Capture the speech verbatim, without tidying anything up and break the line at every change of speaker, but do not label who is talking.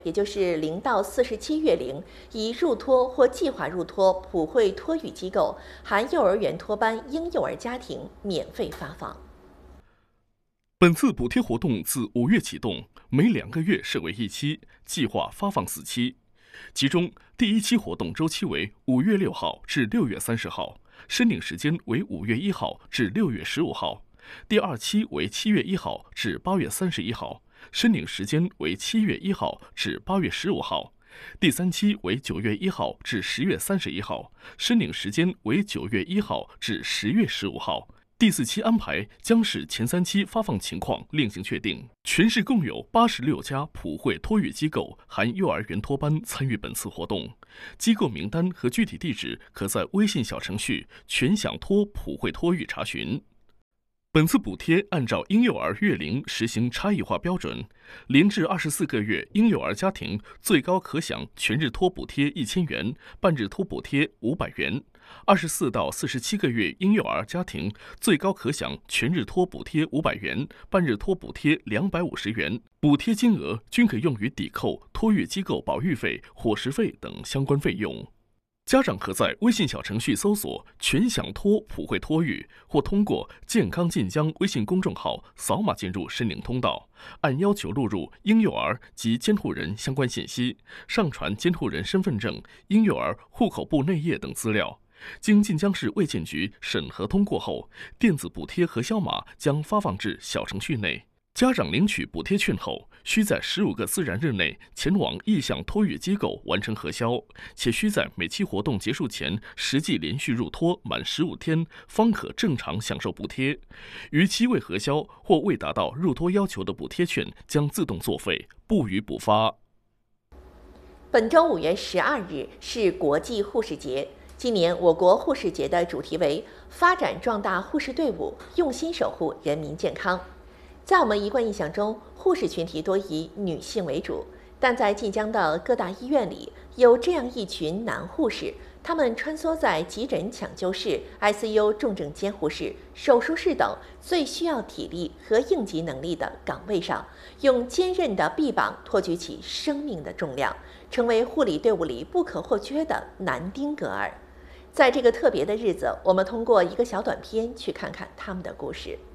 也就是零到四十七月龄，以入托或计划入托普惠托育机构含幼儿园托班婴幼儿家庭免费发放。
本次补贴活动自五月启动，每两个月设为一期，计划发放四期。其中，第一期活动周期为五月六号至六月三十号，申领时间为五月一号至六月十五号；第二期为七月一号至八月三十一号，申领时间为七月一号至八月十五号；第三期为九月一号至十月三十一号，申领时间为九月一号至十月十五号。第四期安排将视前三期发放情况另行确定。全市共有八十六家普惠托育机构含幼儿园托班参与本次活动，机构名单和具体地址可在微信小程序“全享托普惠托育”查询。本次补贴按照婴幼儿月龄实行差异化标准，零至二十四个月婴幼儿家庭最高可享全日托补贴一千元，半日托补贴五百元；二十四到四十七个月婴幼儿家庭最高可享全日托补贴五百元，半日托补贴两百五十元。补贴金额均可用于抵扣托育机构保育费、伙食费等相关费用。家长可在微信小程序搜索“全享托普惠托育”，或通过“健康晋江”微信公众号扫码进入申领通道，按要求录入婴幼儿及监护人相关信息，上传监护人身份证、婴幼儿户口簿内页等资料。经晋江市卫健局审核通过后，电子补贴核销码将发放至小程序内。家长领取补贴券后，需在十五个自然日内前往意向托育机构完成核销，且需在每期活动结束前实际连续入托满十五天，方可正常享受补贴。逾期未核销或未达到入托要求的补贴券将自动作废，不予补发。
本周五月十二日是国际护士节。今年我国护士节的主题为“发展壮大护士队伍，用心守护人民健康”。在我们一贯印象中，护士群体多以女性为主，但在晋江的各大医院里，有这样一群男护士，他们穿梭在急诊抢救室、I C U 重症监护室、手术室等最需要体力和应急能力的岗位上，用坚韧的臂膀托举起生命的重量，成为护理队伍里不可或缺的男丁格尔。在这个特别的日子，我们通过一个小短片去看看他们的故事。